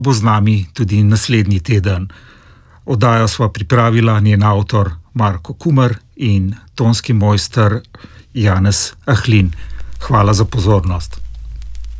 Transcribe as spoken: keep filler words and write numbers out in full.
bo z nami tudi naslednji teden. Oddajo sva pripravila njen avtor Marko Kumer in tonski mojster Janez Ahlin. Hvala za pozornost.